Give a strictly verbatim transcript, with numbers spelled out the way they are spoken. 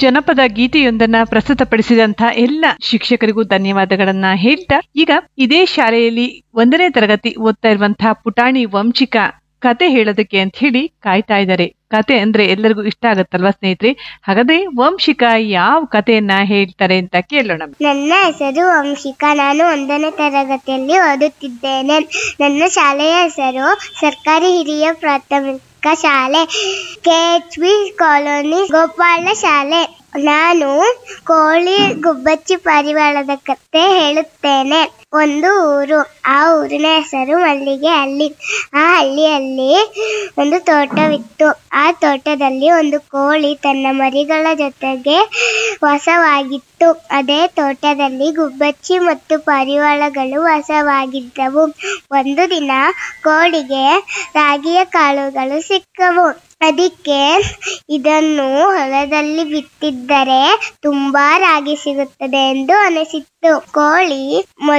ಜನಪದ ಗೀತೆಯೊಂದನ್ನ ಪ್ರಸ್ತುತಪಡಿಸಿದಂತ ಎಲ್ಲ ಶಿಕ್ಷಕರಿಗೂ ಧನ್ಯವಾದಗಳನ್ನ ಹೇಳ್ತಾ, ಈಗ ಇದೇ ಶಾಲೆಯಲ್ಲಿ ಒಂದನೇ ತರಗತಿ ಓದ್ತಾ ಇರುವಂತಹ ಪುಟಾಣಿ ವಂಶಿಕಾ ಕತೆ ಹೇಳೋದಕ್ಕೆ ಅಂತ ಹೇಳಿ ಕಾಯ್ತಾ ಇದ್ದಾರೆ. ಕತೆ ಅಂದ್ರೆ ಎಲ್ಲರಿಗೂ ಇಷ್ಟ ಆಗತ್ತಲ್ವಾ ಸ್ನೇಹಿತರೆ? ಹಾಗಾದ್ರೆ ವಂಶಿಕಾ ಯಾವ ಕಥೆಯನ್ನ ಹೇಳ್ತಾರೆ ಅಂತ ಕೇಳೋಣ. ನನ್ನ ಹೆಸರು ವಂಶಿಕಾ. ನಾನು ಒಂದನೇ ತರಗತಿಯಲ್ಲಿ ಓದುತ್ತಿದ್ದೇನೆ. ನನ್ನ ಶಾಲೆಯ ಹೆಸರು ಸರ್ಕಾರಿ ಹಿರಿಯ ಪ್ರಾಥಮಿಕ ಶಾಲೆ K H B colony Gopala ಶಾಲೆ. ನಾನು ಕೋಳಿ ಗುಬ್ಬಚ್ಚಿ ಪಾರಿವಾಳದ ಕತೆ ಹೇಳುತ್ತೇನೆ. ಒಂದು ಊರು, ಆ ಊರಿನ ಹೆಸರು ಮಲ್ಲಿಗೆ ಹಳ್ಳಿ. ಆ ಹಳ್ಳಿಯಲ್ಲಿ ಒಂದು ತೋಟವಿತ್ತು. ಆ ತೋಟದಲ್ಲಿ ಒಂದು ಕೋಳಿ ತನ್ನ ಮರಿಗಳ ಜೊತೆಗೆ ವಾಸವಾಗಿತ್ತು. ಅದೇ ತೋಟದಲ್ಲಿ ಗುಬ್ಬಚ್ಚಿ ಮತ್ತು ಪಾರಿವಾಳಗಳು ವಾಸವಾಗಿದ್ದವು. ಒಂದು ದಿನ ಕೋಳಿಗೆ ರಾಗಿಯ ಕಾಳುಗಳು ಸಿಕ್ಕವು. ಅದಕ್ಕೆ ಇದನ್ನು ಹೊಲದಲ್ಲಿ ಬಿತ್ತಿದ್ದರೆ ತುಂಬಾ ರಾಗಿ ಸಿಗುತ್ತದೆ ಎಂದು ಅನಿಸಿತ್ತು. ಕೋಳಿ